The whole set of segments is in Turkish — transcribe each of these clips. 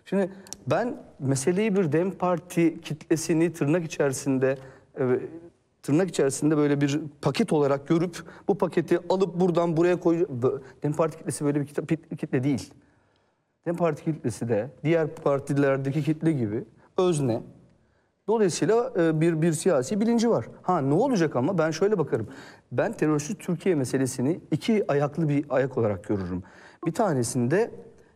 Şimdi ben meseleyi bir DEM Parti kitlesini tırnak içerisinde böyle bir paket olarak görüp bu paketi alıp buradan buraya koy. DEM Parti kitlesi böyle bir kitle değil. DEM Parti kitlesi de diğer partilerdeki kitle gibi özne. Dolayısıyla bir siyasi bilinci var. Ha, ne olacak ama ben şöyle bakarım. Ben terörsüz Türkiye meselesini iki ayaklı bir ayak olarak görürüm. Bir tanesinde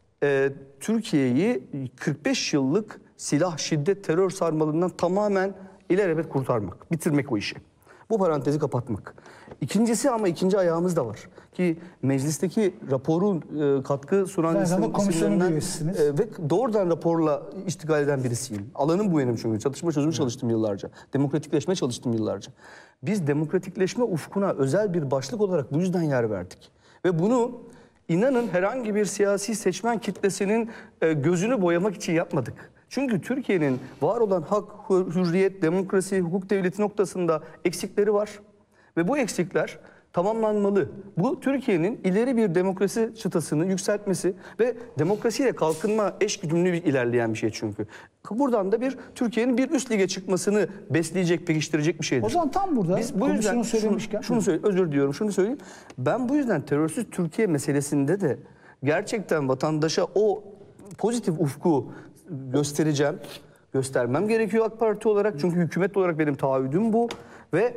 Türkiye'yi 45 yıllık silah, şiddet, terör sarmalından tamamen ilelebet kurtarmak, bitirmek o işi. Bu parantezi kapatmak. İkincisi, ama ikinci ayağımız da var. Ki meclisteki raporun katkı sunan isimlerinden ve doğrudan raporla iştigal eden birisiyim. Alanım bu benim çünkü. Çatışma çözümü çalıştım yıllarca. Demokratikleşme çalıştım yıllarca. Biz demokratikleşme ufkuna özel bir başlık olarak bu yüzden yer verdik. Ve bunu inanın herhangi bir siyasi seçmen kitlesinin gözünü boyamak için yapmadık. Çünkü Türkiye'nin var olan hak, hürriyet, demokrasi, hukuk devleti noktasında eksikleri var. Ve bu eksikler tamamlanmalı. Bu Türkiye'nin ileri bir demokrasi çıtasını yükseltmesi ve demokrasiyle kalkınma eşgüdümlü ilerleyen bir şey çünkü. Buradan da Türkiye'nin bir üst lige çıkmasını besleyecek, pekiştirecek bir şeydir. O zaman tam burada biz bu yüzden şunu söyleyeyim. Ben bu yüzden terörsüz Türkiye meselesinde de gerçekten vatandaşa o pozitif ufku göstermem gerekiyor AK Parti olarak. Çünkü hükümet olarak benim taahhüdüm bu. Ve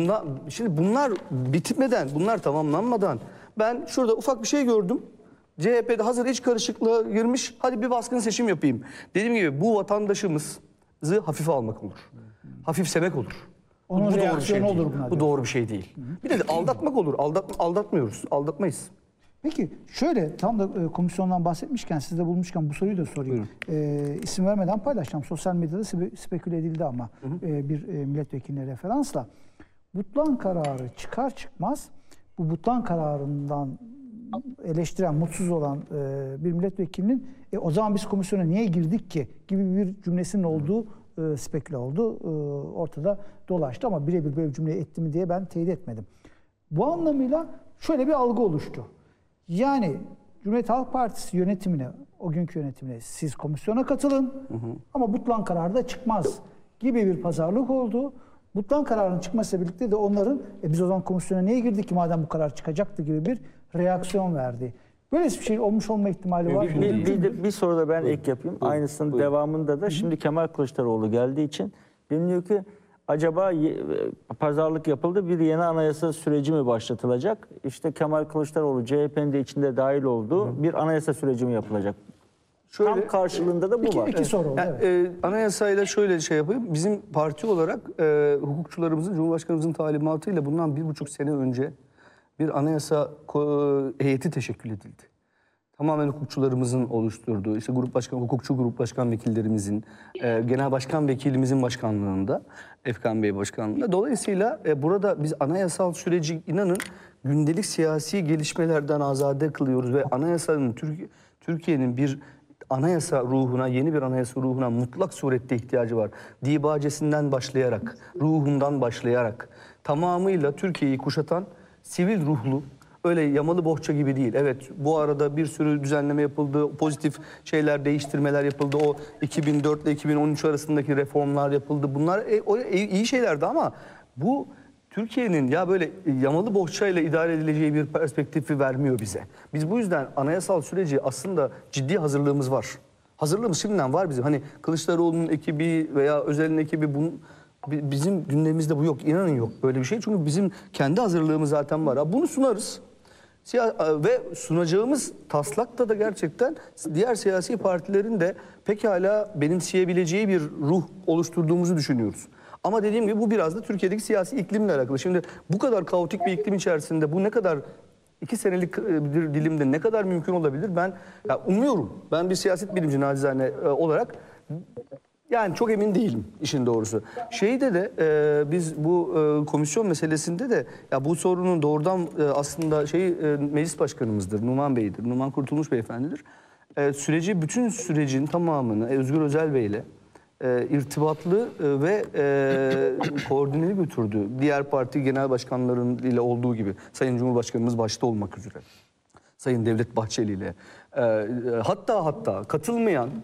bunlar bitmeden, bunlar tamamlanmadan ben şurada ufak bir şey gördüm. CHP'de hazır iç karışıklığa girmiş. Hadi bir baskın seçim yapayım. Dediğim gibi bu vatandaşımızı hafife almak olur. Hafifsemek olur. Onun bu doğru bir şey olur değil. buna. Bu doğru bir şey değil. Bir de aldatmak olur. Aldatmıyoruz. Aldatmayız. Peki şöyle, tam da komisyondan bahsetmişken, siz de bulmuşken bu soruyu da sorayım. İsim vermeden paylaşacağım. Sosyal medyada speküle edildi ama bir milletvekiline referansla. Butlan kararı çıkar çıkmaz bu Butlan kararından eleştiren, mutsuz olan bir milletvekilinin o zaman biz komisyona niye girdik ki gibi bir cümlesinin olduğu speküle oldu. Ortada dolaştı ama birebir böyle bir cümleyi etti mi diye ben teyit etmedim. Bu anlamıyla şöyle bir algı oluştu. Yani Cumhuriyet Halk Partisi yönetimine, o günkü yönetimine siz komisyona katılın ama Butlan kararı da çıkmaz gibi bir pazarlık oldu. Butlan kararının çıkmasıyla birlikte de onların biz o zaman komisyona niye girdik ki madem bu karar çıkacaktı gibi bir reaksiyon verdi. Böyle bir şey olmuş olma ihtimali var. Bir soru da ben ek yapayım. Aynısının devamında da şimdi Kemal Kılıçdaroğlu geldiği için deniliyor ki acaba pazarlık yapıldı, bir yeni anayasa süreci mi başlatılacak? İşte Kemal Kılıçdaroğlu CHP'nin de içinde dahil olduğu bir anayasa süreci mi yapılacak? Tam karşılığında da bu var. İki soru oldu. Anayasayla şöyle şey yapayım. Bizim parti olarak hukukçularımızın, Cumhurbaşkanımızın talimatıyla bundan 1,5 sene önce bir anayasa heyeti teşekkül edildi. Tamamen hukukçularımızın oluşturduğu, işte hukukçu grup başkan vekillerimizin, genel başkan vekilimizin başkanlığında, Efkan Bey başkanlığında. Dolayısıyla burada biz anayasal süreci inanın gündelik siyasi gelişmelerden azade kılıyoruz ve anayasanın Türkiye'nin bir anayasa ruhuna, yeni bir anayasa ruhuna mutlak surette ihtiyacı var. Dibacesinden başlayarak, ruhundan başlayarak tamamıyla Türkiye'yi kuşatan sivil ruhlu, öyle yamalı bohça gibi değil. Evet, bu arada bir sürü düzenleme yapıldı, pozitif şeyler, değiştirmeler yapıldı. O 2004 ile 2013 arasındaki reformlar yapıldı. Bunlar iyi şeylerdi ama bu Türkiye'nin ya böyle yamalı bohçayla idare edileceği bir perspektifi vermiyor bize. Biz bu yüzden anayasal süreci aslında ciddi hazırlığımız var. Hazırlığımız şimdiden var bizim. Hani Kılıçdaroğlu'nun ekibi veya Özel'in ekibi bizim gündemimizde bu yok. İnanın yok böyle bir şey. Çünkü bizim kendi hazırlığımız zaten var. Bunu sunarız. Ve sunacağımız taslakta da gerçekten diğer siyasi partilerin de pekala benimseyebileceği bir ruh oluşturduğumuzu düşünüyoruz. Ama dediğim gibi bu biraz da Türkiye'deki siyasi iklimle alakalı. Şimdi bu kadar kaotik bir iklim içerisinde bu ne kadar 2 senelik bir dilimde ne kadar mümkün olabilir? Ben umuyorum. Ben bir siyaset bilimci nacizane olarak yani çok emin değilim işin doğrusu. Biz bu komisyon meselesinde de ya bu sorunun doğrudan aslında meclis başkanımızdır, Numan Bey'dir, Numan Kurtulmuş Beyefendidir. Bütün sürecin tamamını Özgür Özel Bey'le irtibatlı ve koordineli götürdü. Diğer parti genel başkanlarıyla olduğu gibi Sayın Cumhurbaşkanımız başta olmak üzere. Sayın Devlet Bahçeli ile hatta katılmayan